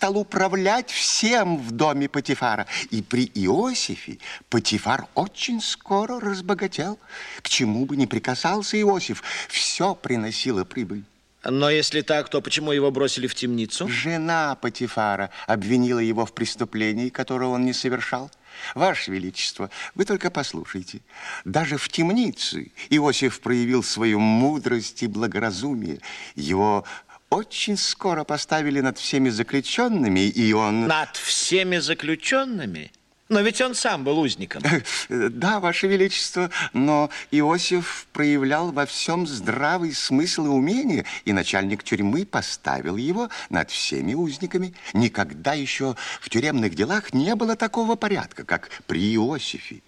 стал управлять всем в доме Потифара. И при Иосифе Потифар очень скоро разбогател. К чему бы ни прикасался Иосиф, все приносило прибыль. Но если так, то почему его бросили в темницу? Жена Потифара обвинила его в преступлении, которое он не совершал. Ваше Величество, вы только послушайте. Даже в темнице Иосиф проявил свою мудрость и благоразумие. Его очень скоро поставили над всеми заключенными, и он... Над всеми заключенными? Но ведь он сам был узником. Да, Ваше Величество, но Иосиф проявлял во всем здравый смысл и умение, и начальник тюрьмы поставил его над всеми узниками. Никогда еще в тюремных делах не было такого порядка, как при Иосифе.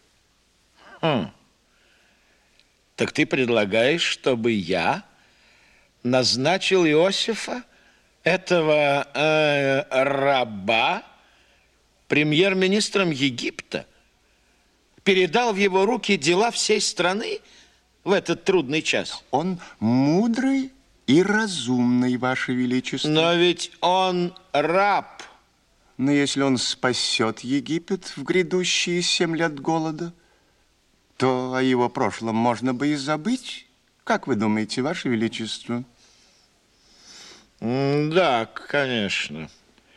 Так ты предлагаешь, чтобы я назначил Иосифа, этого раба, премьер-министром Египта, передал в его руки дела всей страны в этот трудный час? Он мудрый и разумный, Ваше Величество. Но ведь он раб. Но если он спасет Египет в грядущие 7 лет голода, то о его прошлом можно бы и забыть. Как вы думаете, Ваше Величество? Да, конечно.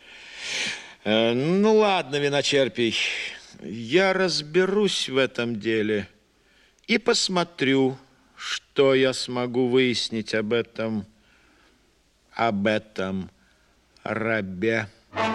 Ну, ладно, виночерпий, я разберусь в этом деле и посмотрю, что я смогу выяснить об этом рабе.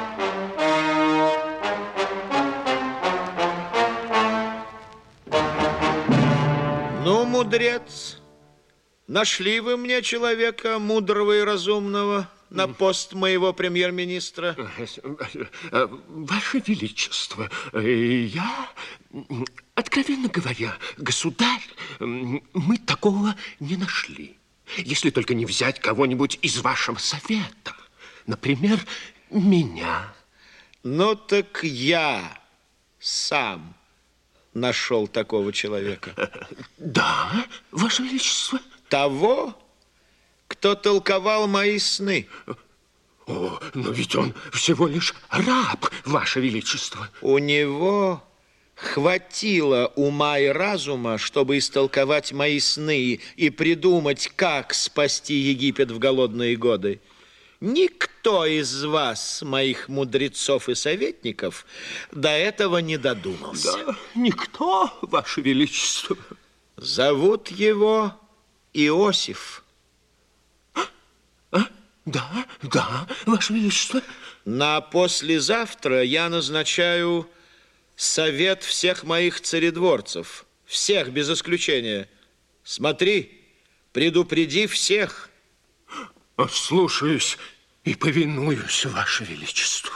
Ну, мудрец, нашли вы мне человека мудрого и разумного на пост моего премьер-министра? Ваше Величество, я, откровенно говоря, государь, мы такого не нашли. Если только не взять кого-нибудь из вашего совета. Например, меня. Ну, так я сам нашел такого человека. Да, Ваше Величество. Того, кто толковал мои сны. О, но ведь он всего лишь раб, Ваше Величество. У него хватило ума и разума, чтобы истолковать мои сны и придумать, как спасти Египет в голодные годы. Никто из вас, моих мудрецов и советников, до этого не додумался. Да, никто, Ваше Величество. Зовут его Иосиф. Да, Ваше Величество. На послезавтра я назначаю совет всех моих царедворцев. Всех, без исключения. Смотри, предупреди всех. Слушаюсь и повинуюсь, Ваше Величество.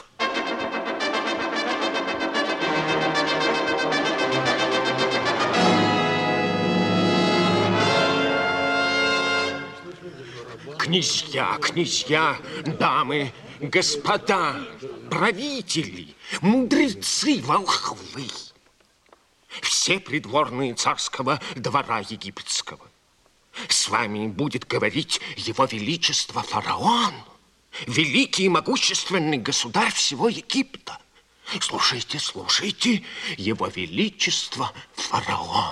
Князья, дамы, господа, правители, мудрецы, волхвы, все придворные царского двора египетского. С вами будет говорить его величество фараон, великий и могущественный государь всего Египта. Слушайте, его величество фараон.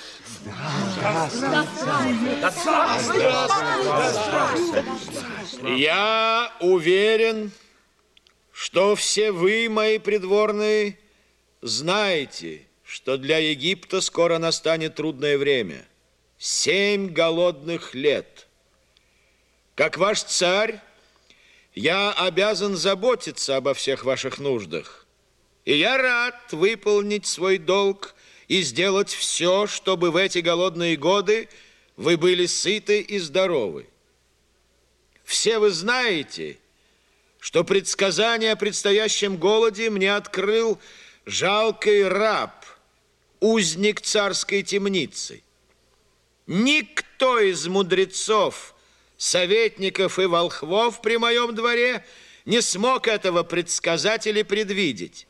Я уверен, что все вы, мои придворные, знаете, что для Египта скоро настанет трудное время. 7 голодных лет. Как ваш царь, я обязан заботиться обо всех ваших нуждах. И я рад выполнить свой долг и сделать все, чтобы в эти голодные годы вы были сыты и здоровы. Все вы знаете, что предсказание о предстоящем голоде мне открыл жалкий раб, узник царской темницы. Никто из мудрецов, советников и волхвов при моем дворе не смог этого предсказать или предвидеть.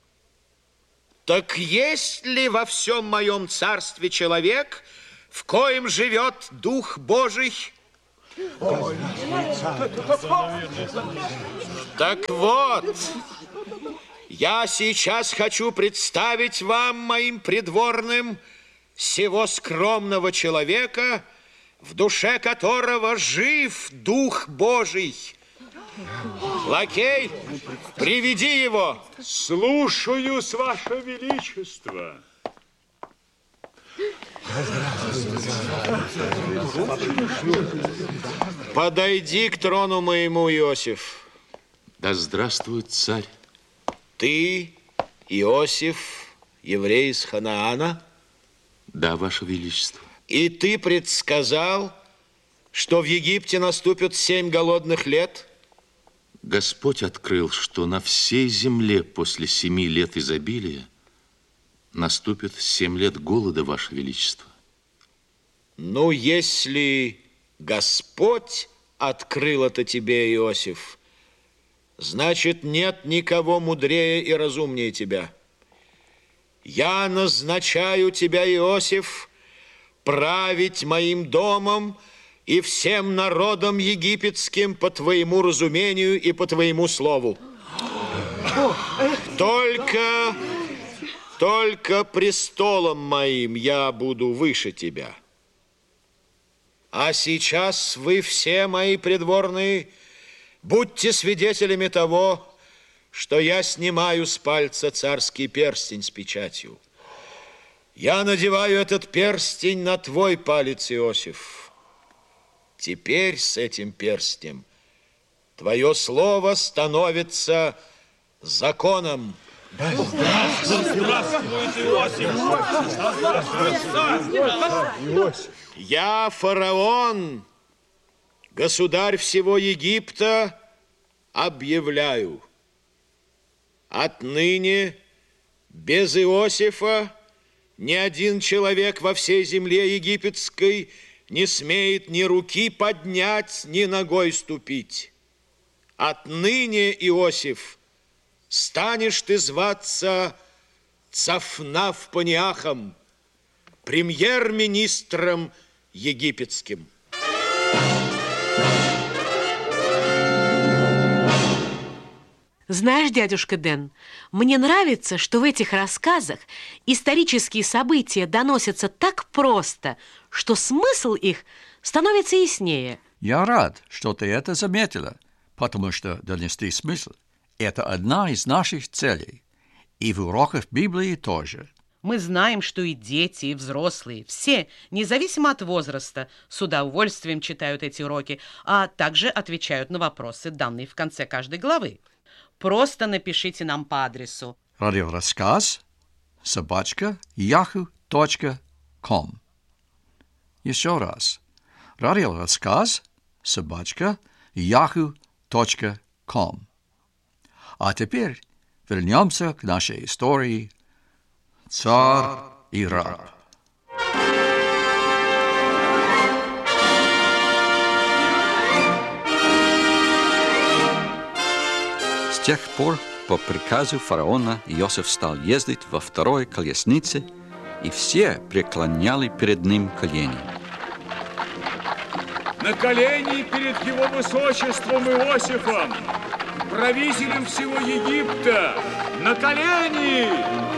Так есть ли во всем моем царстве человек, в коем живет Дух Божий? Так вот, я сейчас хочу представить вам, моим придворным, сего скромного человека, в душе которого жив Дух Божий. Лакей, приведи его. Слушаюсь, Ваше Величество. Подойди к трону моему, Иосиф. Да здравствует царь. Ты, Иосиф, еврей из Ханаана? Да, Ваше Величество. И ты предсказал, что в Египте наступят 7 голодных лет? Господь открыл, что на всей земле после 7 лет изобилия наступит 7 лет голода, Ваше Величество. Ну, если Господь открыл это тебе, Иосиф, значит, нет никого мудрее и разумнее тебя. Я назначаю тебя, Иосиф, править моим домом и всем народом египетским по твоему разумению и по твоему слову. Только престолом моим я буду выше тебя. А сейчас вы все, мои придворные, будьте свидетелями того, что я снимаю с пальца царский перстень с печатью. Я надеваю этот перстень на твой палец, Иосиф. Теперь с этим перстнем твое слово становится законом. Да здравствуйте, Иосиф! Я фараон, государь всего Египта, объявляю: отныне без Иосифа ни один человек во всей земле египетской не смеет ни руки поднять, ни ногой ступить. Отныне, Иосиф, станешь ты зваться Цафнаф-Паниахом, премьер-министром египетским. Знаешь, дядюшка Дэн, мне нравится, что в этих рассказах исторические события доносятся так просто, что смысл их становится яснее. Я рад, что ты это заметила, потому что донести смысл – это одна из наших целей. И в уроках Библии тоже. Мы знаем, что и дети, и взрослые, все, независимо от возраста, с удовольствием читают эти уроки, а также отвечают на вопросы, данные в конце каждой главы. Просто напишите нам по адресу radioraskaz@yahoo.com. Еще раз. radioraskaz@yahoo.com. А теперь вернемся к нашей истории «Царь и раб». С тех пор по приказу фараона Иосиф стал ездить во второй колеснице, и все преклоняли перед ним колени. На колени перед его высочеством Иосифом, правителем всего Египта! На колени!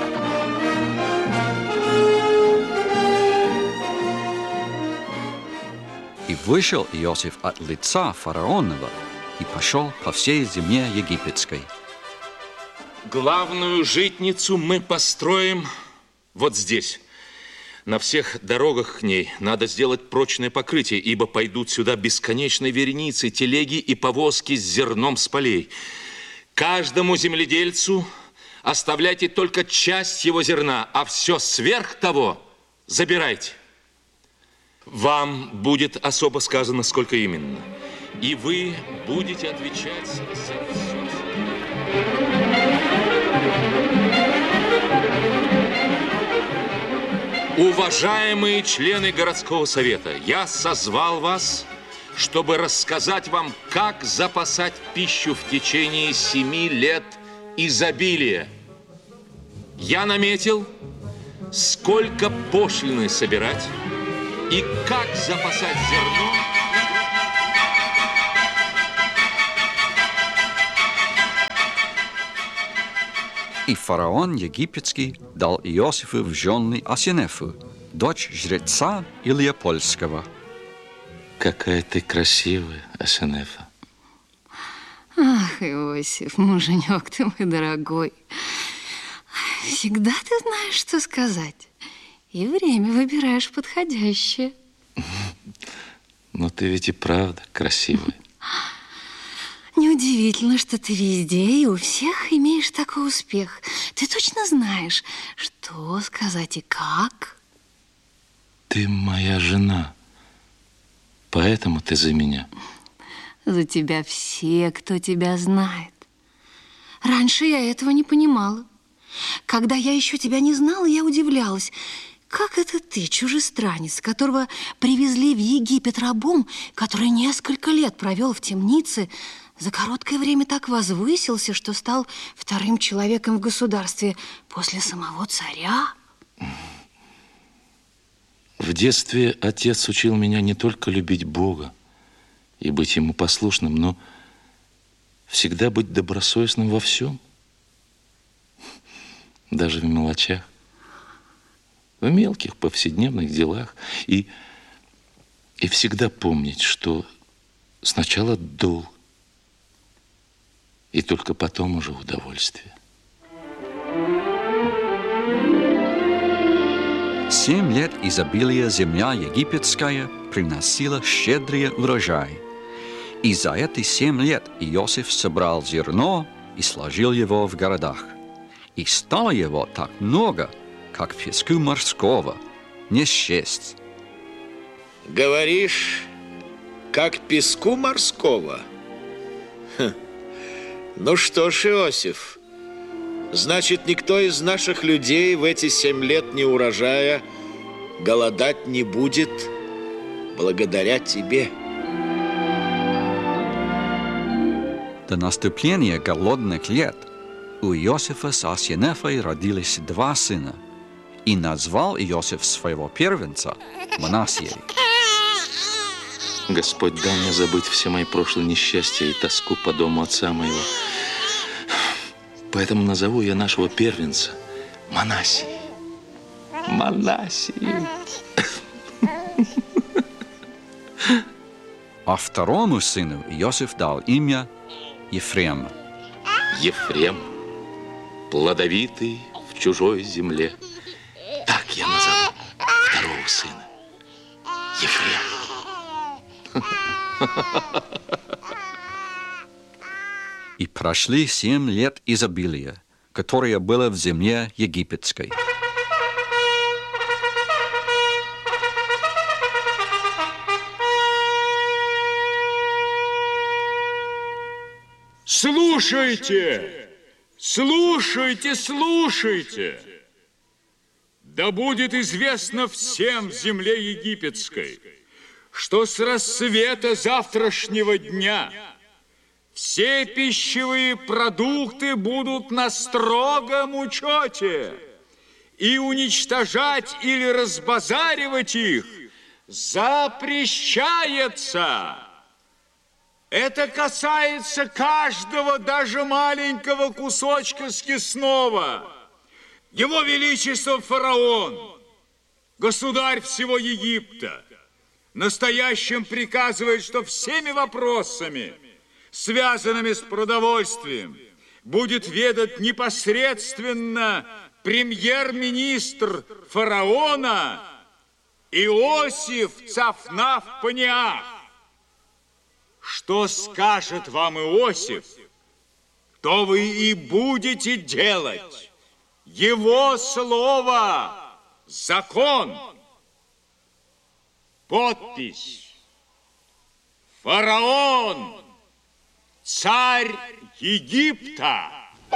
И вышел Иосиф от лица фараонова и пошел по всей земле египетской. Главную житницу мы построим вот здесь. На всех дорогах к ней надо сделать прочное покрытие, ибо пойдут сюда бесконечной вереницей телеги и повозки с зерном с полей. Каждому земледельцу оставляйте только часть его зерна, а все сверх того забирайте. Вам будет особо сказано, сколько именно. И вы будете отвечать за все. Уважаемые члены городского совета, я созвал вас, чтобы рассказать вам, как запасать пищу в течение 7 лет изобилия. Я наметил, сколько пошлины собирать и как запасать зерно. И фараон египетский дал Иосифу в жены Асинефу, дочь жреца Илия Польского. Какая ты красивая, Асинефа. Ах, Иосиф, муженек ты мой дорогой. Всегда ты знаешь, что сказать. И время выбираешь подходящее. Но ты ведь и правда красивая. Неудивительно, что ты везде и у всех имеешь такой успех. Ты точно знаешь, что сказать и как. Ты моя жена, поэтому ты за меня. За тебя все, кто тебя знает. Раньше я этого не понимала. Когда я еще тебя не знала, я удивлялась. Как это ты, чужестранец, которого привезли в Египет рабом, который несколько лет провел в темнице, за короткое время так возвысился, что стал вторым человеком в государстве после самого царя? В детстве отец учил меня не только любить Бога и быть Ему послушным, но всегда быть добросовестным во всем, даже в мелочах, в мелких повседневных делах, и всегда помнить, что сначала долг, и только потом уже удовольствие. 7 лет изобилия земля египетская приносила щедрый урожай. И за эти 7 лет Иосиф собрал зерно и сложил его в городах. И стало его так много, как песку морского, не счесть. Говоришь, как песку морского? Ну что ж, Иосиф, значит, никто из наших людей в эти 7 лет неурожая голодать не будет благодаря тебе. До наступления голодных лет у Иосифа с Асинефой родились 2 сына, и назвал Иосиф своего первенца Манассией. Господь, дай мне забыть все мои прошлые несчастья и тоску по дому отца моего. Поэтому назову я нашего первенца Манассией. Манассией. А второму сыну Иосиф дал имя Ефрем. Ефрем, плодовитый в чужой земле. Так я назову второго сына. Ефрем. И прошли 7 лет изобилия, которое было в земле египетской. Слушайте, слушайте, слушайте. Да будет известно всем в земле египетской, что с рассвета завтрашнего дня все пищевые продукты будут на строгом учете, и уничтожать или разбазаривать их запрещается. Это касается каждого, даже маленького кусочка съестного. Его Величество фараон, государь всего Египта, настоящим приказывает, что всеми вопросами, связанными с продовольствием, будет ведать непосредственно премьер-министр фараона Иосиф Цафнаф-Паниах. Что скажет вам Иосиф, то вы и будете делать. Его слово – закон. Подпись. Фараон, царь Египта.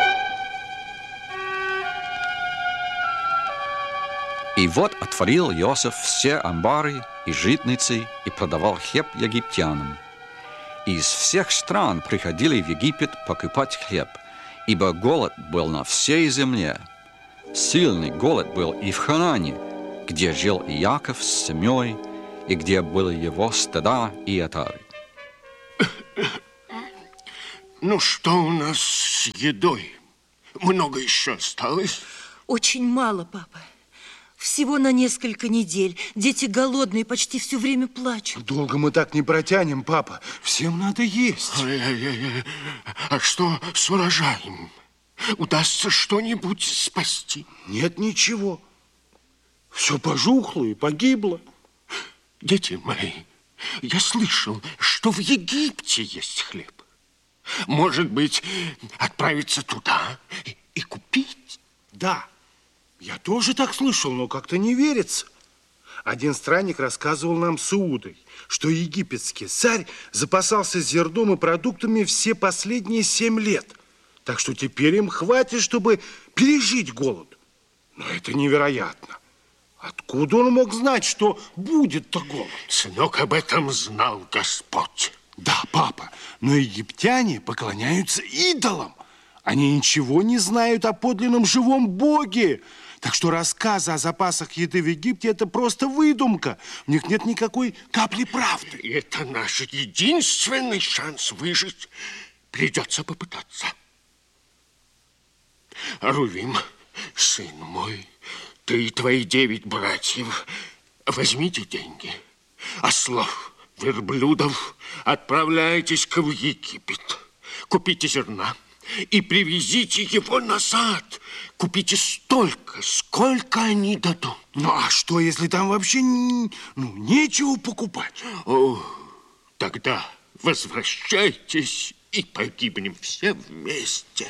И вот отворил Иосиф все амбары и житницы и продавал хлеб египтянам. Из всех стран приходили в Египет покупать хлеб, ибо голод был на всей земле. Сильный голод был и в Ханаане, где жил Иаков с семьей, и где были его стада и отары. Ну, что у нас с едой? много еще осталось? Очень мало, папа. Всего на несколько недель. Дети голодные, почти все время плачут. Долго мы так не протянем, папа. Всем надо есть. А что с урожаем? Удастся что-нибудь спасти? Нет ничего. Все пожухло и погибло. Дети мои, я слышал, что в Египте есть хлеб. Может быть, отправиться туда и купить? Да, я тоже так слышал, но как-то не верится. Один странник рассказывал нам с Иудой, что египетский царь запасался зерном и продуктами все последние 7 лет. Так что теперь им хватит, чтобы пережить голод. Но это невероятно. Откуда он мог знать, что будет-то голод? Сынок, об этом знал Господь. Да, папа, но египтяне поклоняются идолам. Они ничего не знают о подлинном живом Боге. Так что рассказы о запасах еды в Египте – это просто выдумка. В них нет никакой капли правды. И это наш единственный шанс выжить. Придется попытаться. Рувим, сын мой, ты и твои 9 братьев возьмите деньги. Ослов, верблюдов отправляйтесь в Египет. Купите зерна и привезите его назад. Купите столько, сколько они дадут. Ну, а что, если там вообще нечего покупать? О, тогда возвращайтесь и погибнем все вместе.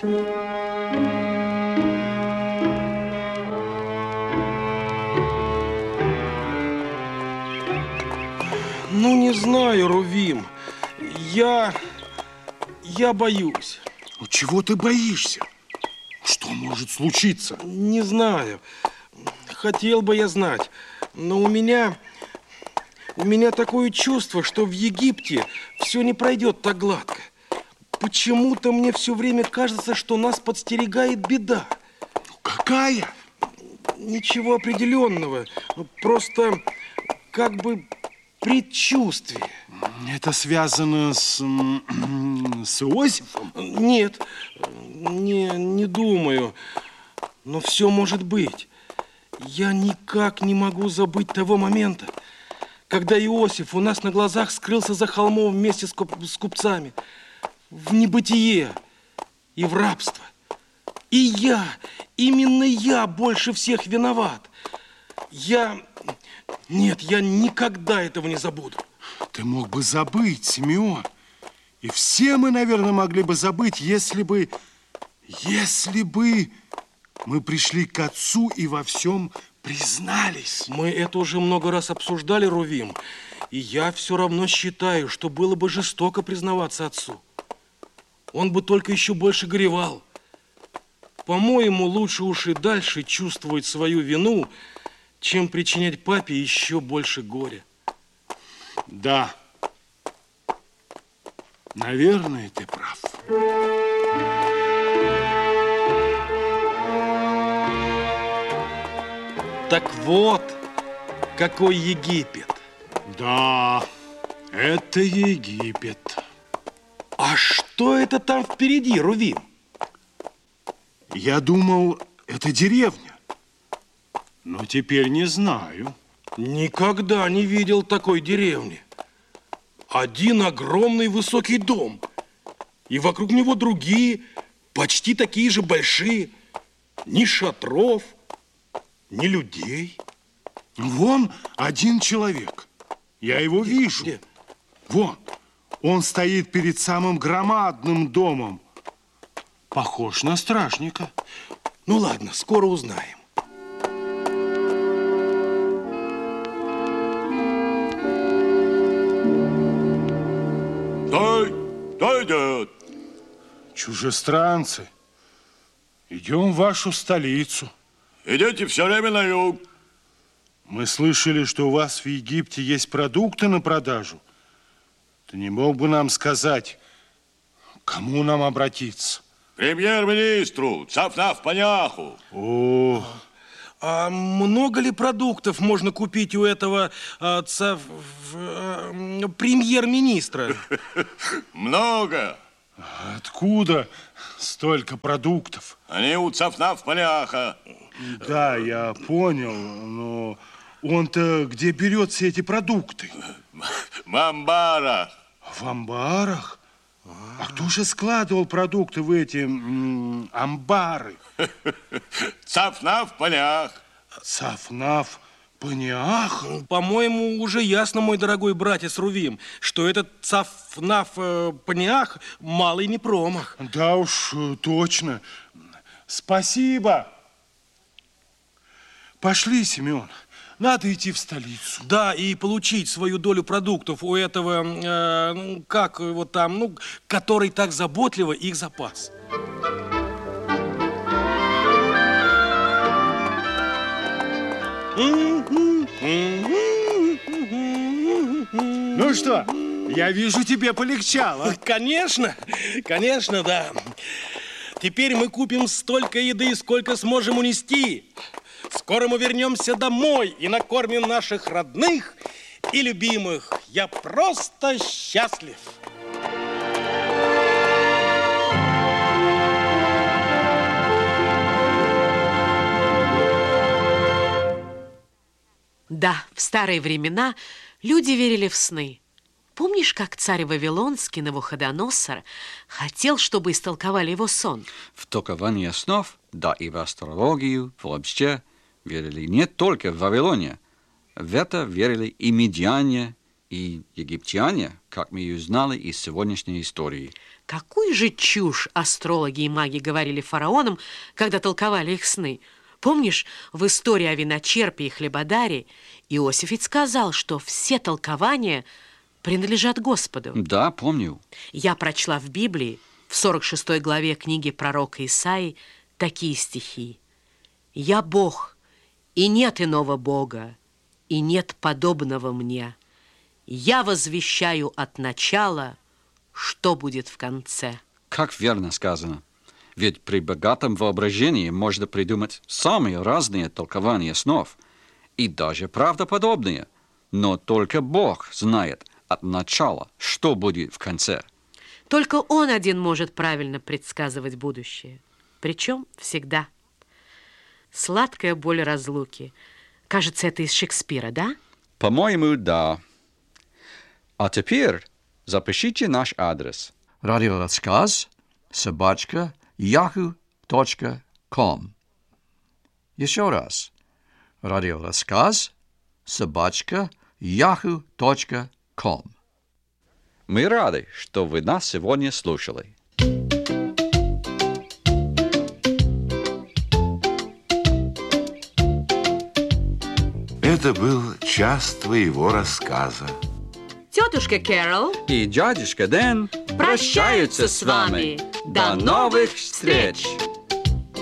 Ну, не знаю, Рувим. Я боюсь. Ну, чего ты боишься? Что может случиться? Не знаю. Хотел бы я знать. Но у меня такое чувство, что в Египте все не пройдет так гладко. Почему-то мне все время кажется, что нас подстерегает беда. Какая? Ничего определенного. Просто как бы предчувствие. Это связано с Иосифом? Нет, не думаю. Но все может быть. Я никак не могу забыть того момента, когда Иосиф у нас на глазах скрылся за холмом вместе с купцами. В небытие и в рабство. И именно я больше всех виноват. Нет, я никогда этого не забуду. Ты мог бы забыть, Симеон. И все мы, наверное, могли бы забыть, если бы мы пришли к отцу и во всем признались. Мы это уже много раз обсуждали, Рувим. И я все равно считаю, что было бы жестоко признаваться отцу. Он бы только еще больше горевал. По-моему, лучше уж и дальше чувствовать свою вину, чем причинять папе еще больше горя. Да. Наверное, ты прав. Так вот, какой Египет. Да, это Египет. А что это там впереди, Рувим? Я думал, это деревня. Но теперь не знаю. Никогда не видел такой деревни. Один огромный высокий дом. И вокруг него другие, почти такие же большие. Ни шатров, ни людей. Вон один человек. Я его вижу. Где? Вон. Он стоит перед самым громадным домом. Похож на стражника. Ну ладно, скоро узнаем. Стой, дед! Чужестранцы, идем в вашу столицу. Идете все время на юг. Мы слышали, что у вас в Египте есть продукты на продажу. Ты не мог бы нам сказать, к кому нам обратиться? Премьер-министру, цаф-наф-поняху. О, А много ли продуктов можно купить у этого премьер-министра? Много. Откуда столько продуктов? Они у Цафнаф-Паняха. Да, я понял, но он-то где берет все эти продукты? В амбарах. В амбарах? А кто же складывал продукты в эти амбары? Цафнаф-Панях. Цафнаф-Паниах? По-моему, уже ясно, мой дорогой братец Рувим, что этот Цафнаф-Паниах малый не промах. Да уж, точно. Спасибо. Пошли, Семен. Надо идти в столицу. Да, и получить свою долю продуктов у этого, как его там, который так заботливо их запас. Ну что, я вижу, тебе полегчало. Конечно, конечно, да. Теперь мы купим столько еды, сколько сможем унести. Скоро мы вернемся домой и накормим наших родных и любимых. Я просто счастлив. Да, в старые времена люди верили в сны. Помнишь, как царь Вавилонский Навуходоносор хотел, чтобы истолковали его сон? В толкование снов, да и в астрологию вообще верили не только в Вавилоне. В это верили и медиане, и египтяне, как мы и узнали из сегодняшней истории. Какую же чушь астрологи и маги говорили фараонам, когда толковали их сны? Помнишь, в истории о виночерпе и хлебодаре Иосиф ведь сказал, что все толкования принадлежат Господу. Да, помню. Я прочла в Библии, в 46 главе книги пророка Исаии, такие стихи. «Я Бог, и нет иного Бога, и нет подобного мне. Я возвещаю от начала, что будет в конце». Как верно сказано. Ведь при богатом воображении можно придумать самые разные толкования снов, и даже правдоподобные. Но только Бог знает от начала, что будет в конце. Только Он один может правильно предсказывать будущее. Причем всегда. Сладкая боль разлуки. Кажется, это из Шекспира, да? По-моему, да. А теперь запишите наш адрес. Радиорассказ @yahoo.com. Еще раз. Радиорассказ @yahoo.com. Мы рады, что вы нас сегодня слушали. Это был час твоего рассказа. Тетушка Кэрол И дядюшка Дэн прощаются с вами. До новых встреч!